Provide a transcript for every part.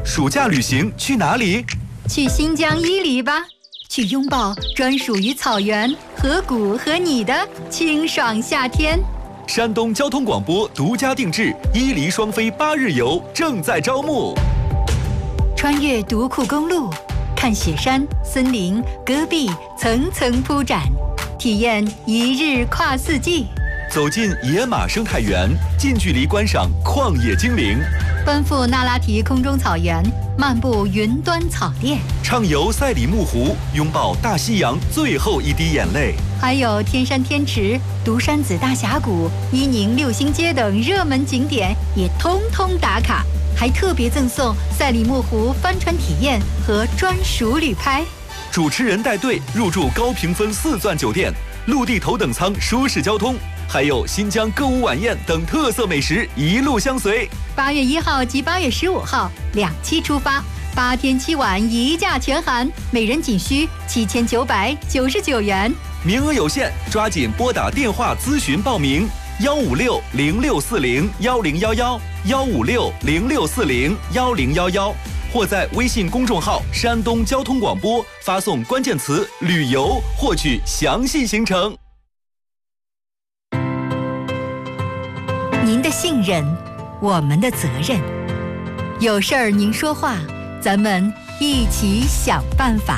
暑假旅行去哪里？ 去新疆伊犁吧，去拥抱专属于草原、河谷和你的清爽夏天。 山东交通广播独家定制伊犁双飞8日游正在招募。 穿越独库公路，看雪山、森林、戈壁层层铺展，体验一日跨四季。 走进野马生态园，近距离观赏旷野精灵。 奔赴那拉提空中草原，漫步云端草甸， 畅游赛里木湖，拥抱大西洋最后一滴眼泪。 还有天山天池、独山子大峡谷、伊宁六星街等热门景点也通通打卡，还特别赠送赛里木湖帆船体验和专属旅拍。 主持人带队入住高评分4钻酒店，陆地头等舱舒适交通，还有新疆歌舞晚宴等特色美食一路相随。 8月1号及8月15号2期出发，8天7晚1价全含，每人仅需7999元。 名额有限，抓紧拨打电话咨询报名：156-0640-1011，156-0640-1011，或在微信公众号山东交通广播发送关键词旅游获取详细行程。 您的信任，我们的责任。有事儿您说话，咱们一起想办法。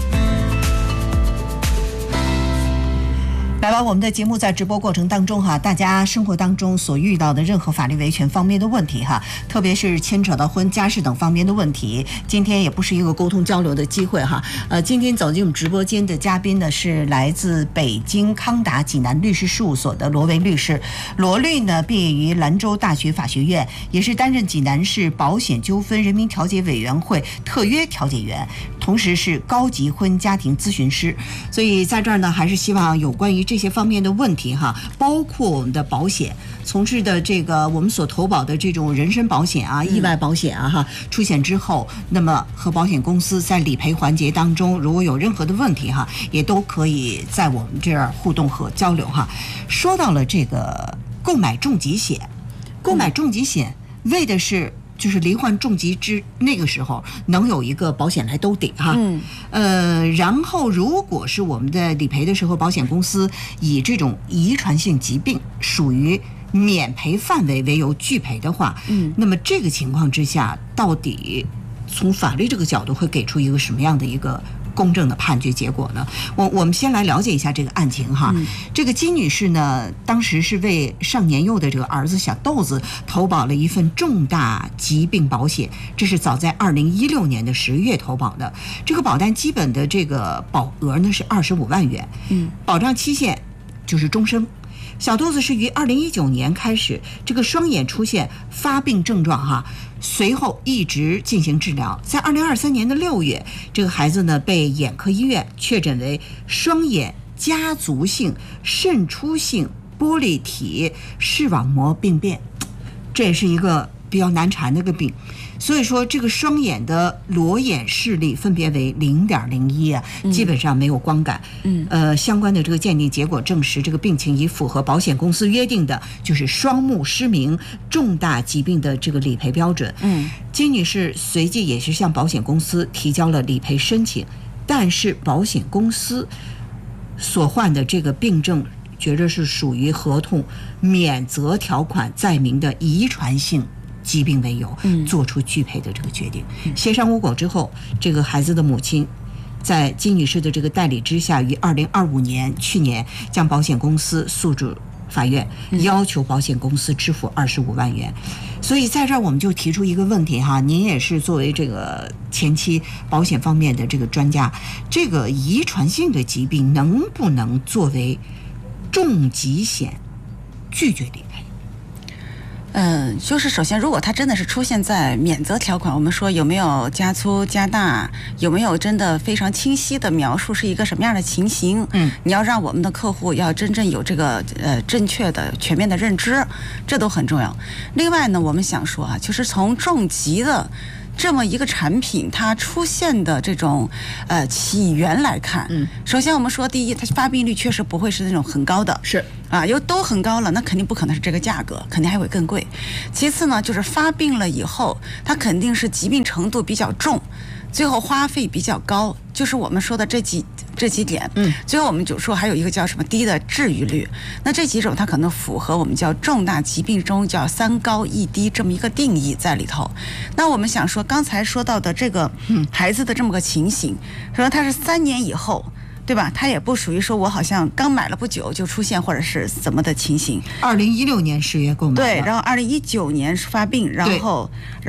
来吧，我们的节目在直播过程当中大家生活当中所遇到的任何法律维权方面的问题特别是牵扯到婚家事等方面的问题，今天也不是一个沟通交流的机会今天走进我们直播间的嘉宾呢是来自北京康达济南律师事务所的罗维律师。罗律呢毕业于兰州大学法学院，也是担任济南市保险纠纷人民调解委员会特约调解员，同时是高级婚家庭咨询师。所以在这儿呢，还是希望有关于这些方面的问题包括我们的保险从事的这个我们所投保的这种人身保险意外保险出险之后，那么和保险公司在理赔环节当中如果有任何的问题也都可以在我们这儿互动和交流说到了这个购买重疾险，购买重疾险为的是就是罹患重疾之那个时候能有一个保险来兜底然后如果是我们的理赔的时候，保险公司以这种遗传性疾病属于免赔范围为由拒赔的话，那么这个情况之下，到底从法律这个角度会给出一个什么样的一个公正的判决结果呢？我们先来了解一下这个案情这个金女士呢，当时是为上年幼的这个儿子小豆子投保了一份重大疾病保险，这是早在2016年的10月投保的。这个保单基本的这个保额呢是25万元，保障期限就是终生。小豆子是于2019年开始这个双眼出现发病症状随后一直进行治疗。在2023年的6月，这个孩子呢被眼科医院确诊为双眼家族性肾出性玻璃体视网膜病变，这也是一个比较难缠的个病。所以说这个双眼的裸眼视力分别为0.01基本上没有光感。相关的这个鉴定结果证实，这个病情已符合保险公司约定的就是双目失明重大疾病的这个理赔标准。金女士随即也是向保险公司提交了理赔申请，但是保险公司所患的这个病症觉得是属于合同免责条款载明的遗传性疾病为由，做出拒赔的这个决定。协商无果之后，这个孩子的母亲在金女士的这个代理之下，于2025年去年将保险公司诉诸法院，要求保险公司支付25万元。所以在这儿我们就提出一个问题您也是作为这个前期保险方面的这个专家，这个遗传性的疾病能不能作为重疾险拒绝理赔？ 就是首先，如果它真的是出现在免责条款，我们说有没有加粗加大，有没有真的非常清晰的描述是一个什么样的情形？你要让我们的客户要真正有这个正确的全面的认知，这都很重要。另外呢，我们想说就是从重疾的这么一个产品它出现的这种起源来看，首先我们说，第一，它发病率确实不会是那种很高的， 是啊，又都很高了，那肯定不可能是这个价格，肯定还会更贵。其次呢，就是发病了以后，它肯定是疾病程度比较重，最后花费比较高，就是我们说的这几点。最后我们就说还有一个叫什么低的治愈率，那这几种它可能符合我们叫重大疾病中叫3高1低这么一个定义在里头。那我们想说刚才说到的这个孩子的这么个情形，说他是3年以后，对吧？它也不属于说我好像刚买了不久就出现或者是怎么的情形。 2016年10月购买的， 对，然后2019年发病，然后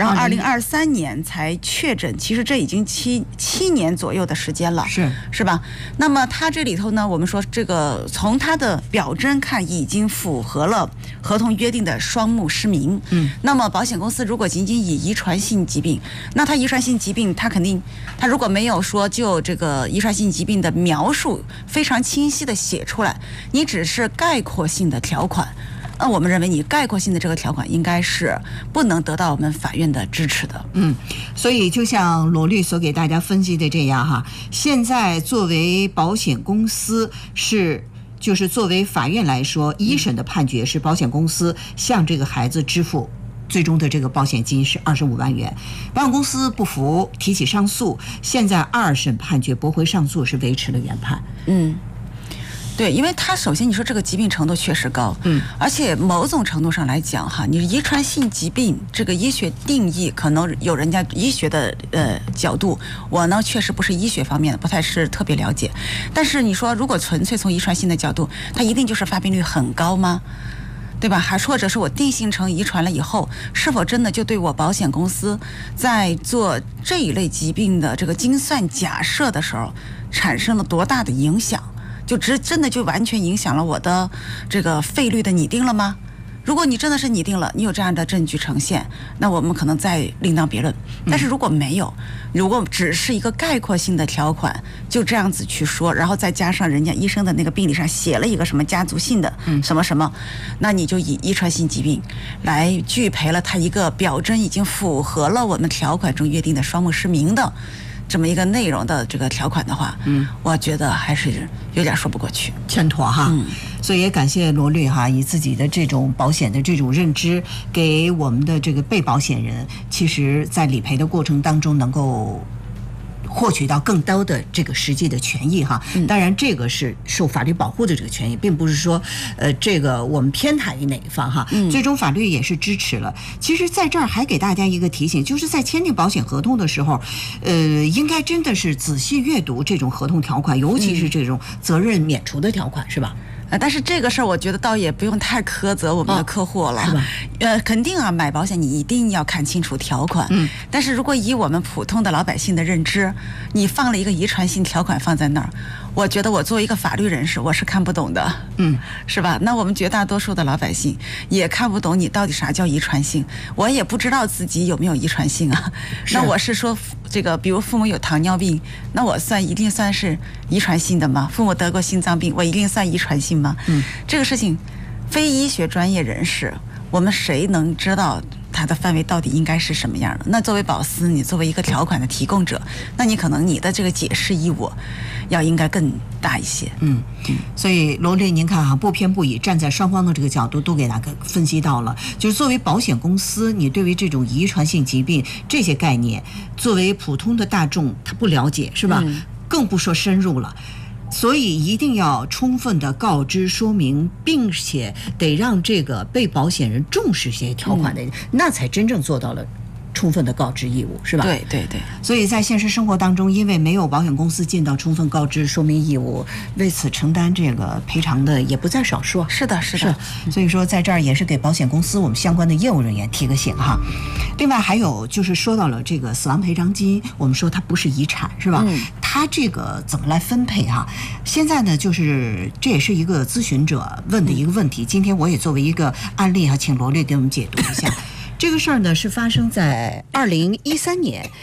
2023年才确诊，其实这已经七年左右的时间了，是吧？那么它这里头呢，我们说这个从它的表征看，已经符合了合同约定的双目失明。那么保险公司如果仅仅以遗传性疾病，那它遗传性疾病，它肯定它如果没有说就这个遗传性疾病的描述非常清晰的写出来，你只是概括性的条款，那我们认为你概括性的这个条款应该是不能得到我们法院的支持的。 所以就像罗律所给大家分析的这样哈，现在作为保险公司就是作为法院来说，一审的判决是保险公司向这个孩子支付最终的这个保险金是25万元，保险公司不服提起上诉，现在2审判决驳回上诉，是维持了原判。 对，因为它首先你说这个疾病程度确实高，而且某种程度上来讲哈，你遗传性疾病这个医学定义可能有人家医学的角度，我呢确实不是医学方面的，不太是特别了解。但是你说如果纯粹从遗传性的角度，它一定就是发病率很高吗？对吧？还或者是我定性成遗传了以后，是否真的就对我保险公司在做这一类疾病的这个精算假设的时候产生了多大的影响？就真的就完全影响了我的这个费率的拟定了吗？如果你真的是拟定了，你有这样的证据呈现，那我们可能再另当别论。但是如果没有，如果只是一个概括性的条款，就这样子去说，然后再加上人家医生的那个病历上写了一个什么家族性的什么什么，那你就以遗传性疾病来拒赔了他一个表征已经符合了我们条款中约定的双目失明的这么一个内容的这个条款的话，我觉得还是有点说不过去， 欠妥哈。所以也感谢罗律哈，以自己的这种保险的这种认知，给我们的这个被保险人，其实在理赔的过程当中能够获取到更多的这个实际的权益哈。当然这个是受法律保护的这个权益，并不是说这个我们偏袒于哪一方哈。最终法律也是支持了。其实在这儿还给大家一个提醒，就是在签订保险合同的时候，应该真的是仔细阅读这种合同条款，尤其是这种责任免除的条款，是吧？ 但是这个事儿，我觉得倒也不用太苛责我们的客户了， 是吧？ 肯定啊，买保险你一定要看清楚条款。但是如果以我们普通的老百姓的认知，你放了一个遗传性条款放在那儿，我觉得我作为一个法律人士，我是看不懂的，是吧？那我们绝大多数的老百姓也看不懂你到底啥叫遗传性，我也不知道自己有没有遗传性啊。那我是说这个，比如父母有糖尿病，那我一定算是遗传性的吗？父母得过心脏病，我一定算遗传性吗？这个事情，非医学专业人士，我们谁能知道它的范围到底应该是什么样的？那作为保司，你作为一个条款的提供者，那你可能你的这个解释义务应该更大一些。 所以罗律，您看哈，不偏不倚，站在双方的这个角度都给大家分析到了。就是作为保险公司，你对于这种遗传性疾病这些概念，作为普通的大众他不了解，是吧？更不说深入了。所以一定要充分的告知说明，并且得让这个被保险人重视这些条款的，那才真正做到了充分的告知义务，是吧？ 对对对。 所以在现实生活当中，因为没有保险公司尽到充分告知说明义务，为此承担这个赔偿的也不在少数。 是的，是的。 所以说在这儿也是给保险公司我们相关的业务人员提个醒哈。另外还有就是说到了这个死亡赔偿金，我们说它不是遗产，是吧？它这个怎么来分配哈？现在呢，就是这也是一个咨询者问的一个问题。今天我也作为一个案例哈，请罗律给我们解读一下。这个事儿呢是发生在2013年，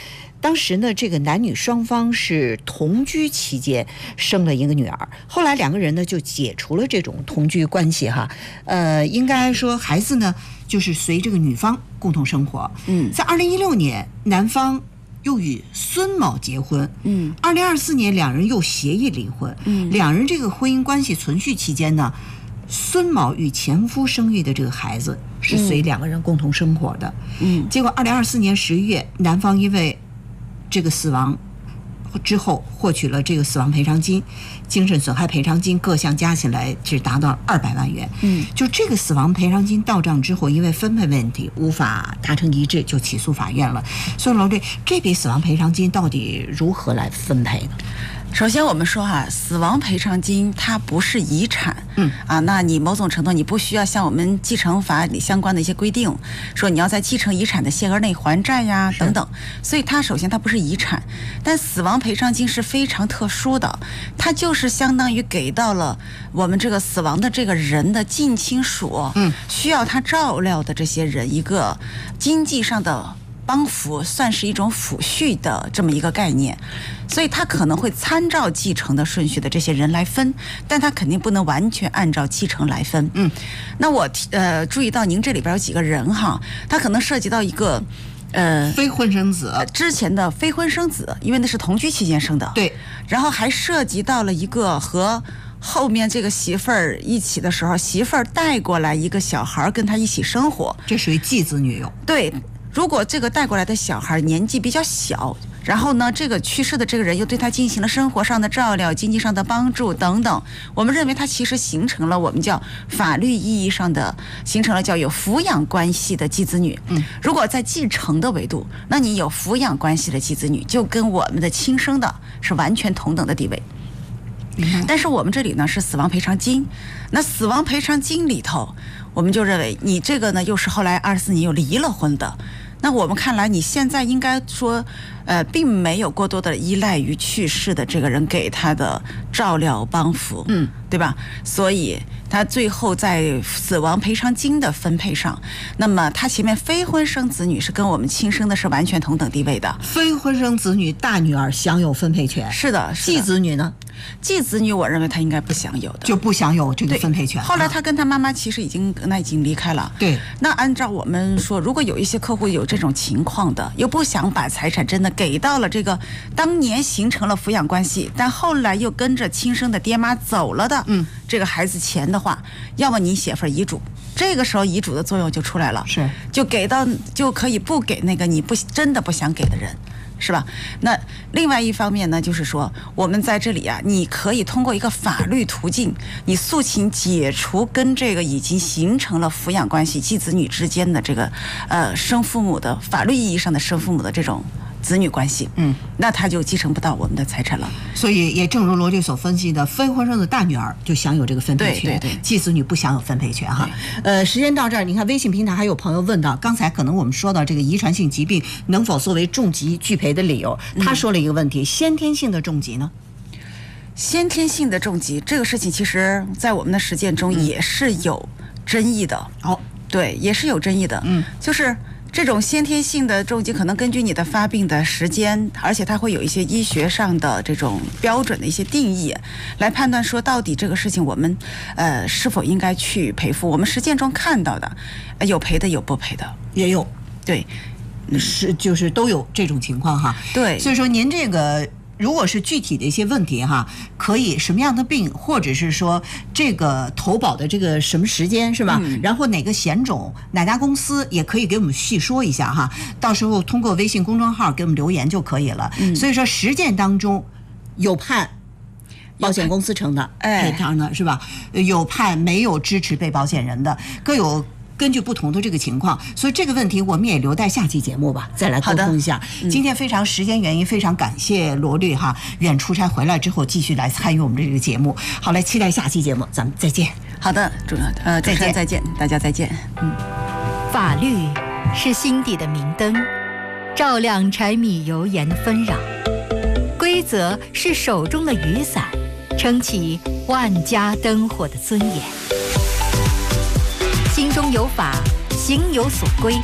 当时呢，这个男女双方是同居期间生了一个女儿，后来2个人呢就解除了这种同居关系哈。应该说孩子呢就是随这个女方共同生活。在2016年，男方又与孙某结婚。2024年2人又协议离婚。2人这个婚姻关系存续期间呢，孙某与前夫生育的这个孩子是随2个人共同生活的。结果2024年11月，男方因为这个死亡之后获取了这个死亡赔偿金、精神损害赔偿金各项加起来只达到200万元。就这个死亡赔偿金到账之后，因为分配问题无法达成一致，就起诉法院了。所以老师，这笔死亡赔偿金到底如何来分配呢？ 首先我们说死亡赔偿金它不是遗产。那你某种程度你不需要像我们继承法里相关的一些规定，说你要在继承遗产的限额内还债呀等等，所以它首先它不是遗产。但死亡赔偿金是非常特殊的，它就是相当于给到了我们这个死亡的这个人的近亲属，需要他照料的这些人一个经济上的帮扶，算是一种抚恤的这么一个概念。所以他可能会参照继承的顺序的这些人来分，但他肯定不能完全按照继承来分。那我注意到您这里边有几个人哈，他可能涉及到一个非婚生子， 之前的非婚生子，因为那是同居期间生的。 对， 然后还涉及到了一个和后面这个媳妇儿一起的时候，媳妇儿带过来一个小孩跟他一起生活， 这属于继子女友。 对，如果这个带过来的小孩年纪比较小，然后呢，这个去世的这个人又对他进行了生活上的照料、经济上的帮助等等，我们认为他其实形成了我们叫法律意义上的形成了叫有抚养关系的继子女。如果在继承的维度，那你有抚养关系的继子女，就跟我们的亲生的是完全同等的地位。但是我们这里呢是死亡赔偿金，那死亡赔偿金里头，我们就认为你这个呢又是后来24年又离了婚的。那我们看来，你现在应该说，并没有过多的依赖于去世的这个人给他的照料帮扶，对吧？所以他最后在死亡赔偿金的分配上，那么他前面非婚生子女是跟我们亲生的是完全同等地位的。 非婚生子女大女儿享有分配权。 是的， 继子女呢？ 继子女我认为他应该不享有的， 就不享有这个分配权。 后来他跟他妈妈其实已经离开了。 对， 那按照我们说，如果有一些客户有这种情况的，又不想把财产真的给到了这个当年形成了抚养关系，但后来又跟着亲生的爹妈走了的这个孩子钱的话，要么你写份遗嘱，这个时候遗嘱的作用就出来了， 是就给到就可以不给那个你真的不想给的人。是吧？那另外一方面呢，就是说我们在这里你可以通过一个法律途径，你诉请解除跟这个已经形成了抚养关系继子女之间的这个生父母的法律意义上的生父母的这种子女关系，那他就继承不到我们的财产了。 所以也正如罗律所分析的，非婚生的大女儿就享有这个分配权， 对， 继子女不享有分配权哈。时间到这儿，你看微信平台还有朋友问到，刚才可能我们说到这个遗传性疾病能否作为重疾拒赔的理由，他说了一个问题，先天性的重疾呢？ 先天性的重疾这个事情，其实在我们的实践中也是有争议的。对，也是有争议的。就是这种先天性的重疾可能根据你的发病的时间，而且它会有一些医学上的这种标准的一些定义，来判断说到底这个事情我们是否应该去赔付。我们实践中看到的，有赔的有不赔的， 也有。 对， 就是都有这种情况哈。 对， 所以说您这个如果是具体的一些问题哈，可以什么样的病，或者是说这个投保的这个什么时间是吧？然后哪个险种，哪家公司，也可以给我们细说一下哈。到时候通过微信公众号给我们留言就可以了。所以说实践当中有判保险公司承的赔偿的是吧？有判没有支持被保险人的，各有根据不同的这个情况，所以这个问题我们也留待下期节目吧，再来沟通一下。今天非常时间原因，非常感谢罗律哈，远出差回来之后继续来参与我们这个节目。好，来期待下期节目，咱们再见。 好的，再见，大家再见。 法律是心底的明灯，照亮柴米油盐的纷扰；规则是手中的雨伞，撑起万家灯火的尊严。心中有法，行有所归，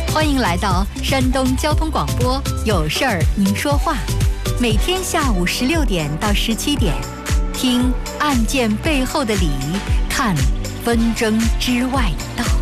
欢迎来到山东交通广播，有事儿您说话，每天下午16点到17点，听案件背后的理，看纷争之外的道。